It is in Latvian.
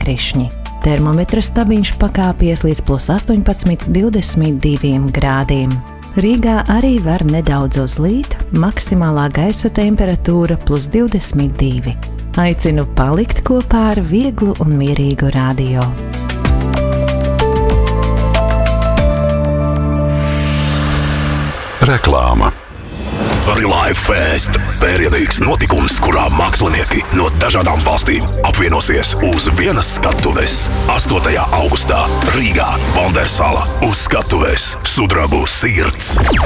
krišņi. Termometra stabiņš pakāpies līdz +18, 22 grādiem. Rīgā arī var nedaudz uzlīt, maksimālā gaisa temperatūra +22. Aicinu palikt kopā ar vieglu un mierīgu radio. Reklāma. Relive Fest – pērienīgs notikums, kurā mākslinieki no dažādām valstīm apvienosies uz vienas skatuves. 8. augustā Rīgā, Vandersala, uz skatuves Sudrabu sirds.